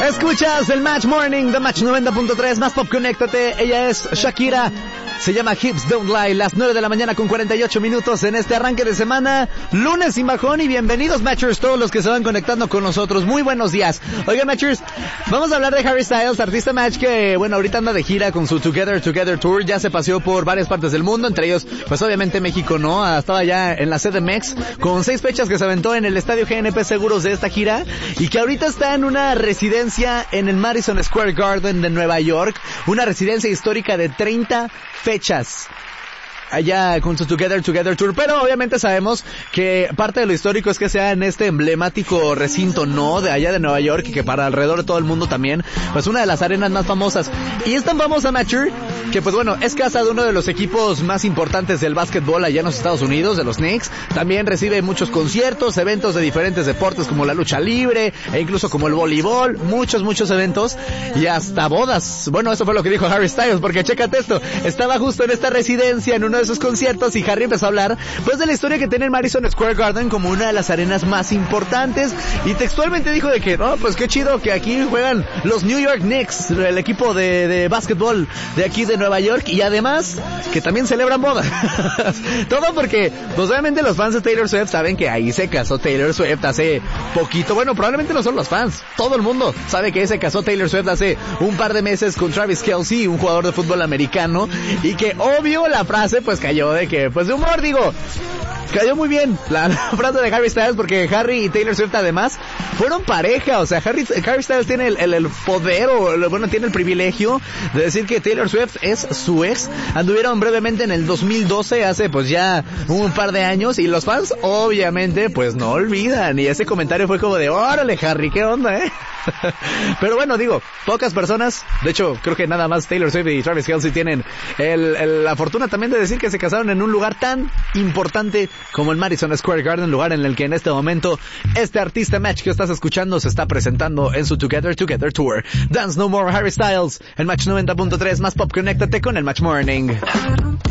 Escuchas el Match Morning de Match 90.3, más pop, conéctate. Ella es Shakira. Se llama Hips Don't Lie, las 9 de la mañana con 48 minutos en este arranque de semana, lunes sin bajón, y bienvenidos, Matchers, todos los que se van conectando con nosotros. Muy buenos días. Oigan, Matchers, vamos a hablar de Harry Styles, artista Match que, bueno, ahorita anda de gira con su Together Tour. Ya se paseó por varias partes del mundo, entre ellos, pues obviamente México, ¿no? Estaba ya en la CDMX con 6 fechas que se aventó en el estadio GNP Seguros de esta gira, y que ahorita está en una residencia en el Madison Square Garden de Nueva York, una residencia histórica de 30 fechas allá con su Together Tour, pero obviamente sabemos que parte de lo histórico es que sea en este emblemático recinto, ¿no? De allá de Nueva York, y que para alrededor de todo el mundo también, pues una de las arenas más famosas. Y es tan famosa, Matcher, que pues bueno, es casa de uno de los equipos más importantes del básquetbol allá en los Estados Unidos, de los Knicks. También recibe muchos conciertos, eventos de diferentes deportes como la lucha libre, e incluso como el voleibol, muchos eventos, y hasta bodas. Bueno, eso fue lo que dijo Harry Styles, porque chécate esto, estaba justo en esta residencia, en uno de esos conciertos, y Harry empezó a hablar pues de la historia que tiene el Madison Square Garden como una de las arenas más importantes, y textualmente dijo de que, no, pues qué chido que aquí juegan los New York Knicks, el equipo de básquetbol de aquí de Nueva York, y además que también celebran bodas. Todo porque, pues obviamente los fans de Taylor Swift saben que ahí se casó Taylor Swift hace poquito. Bueno, probablemente no son los fans, todo el mundo sabe que se casó Taylor Swift hace un par de meses con Travis Kelce, un jugador de fútbol americano, y que obvio la frase pues cayó de que, pues de humor, digo, cayó muy bien la frase de Harry Styles, porque Harry y Taylor Swift además fueron pareja. O sea, Harry Styles tiene el poder, o bueno, tiene el privilegio de decir que Taylor Swift es su ex. Anduvieron brevemente en el 2012, hace pues ya un par de años, y los fans obviamente pues no olvidan, y ese comentario fue como de, órale Harry, qué onda, pero bueno, digo, pocas personas, de hecho creo que nada más Taylor Swift y Travis Kelce tienen la fortuna también de decir que se casaron en un lugar tan importante como el Madison Square Garden, lugar en el que en este momento este artista Match que estás escuchando se está presentando en su Together Tour. Dance No More, Harry Styles, el Match 90.3, más pop, conéctate con el Match Morning.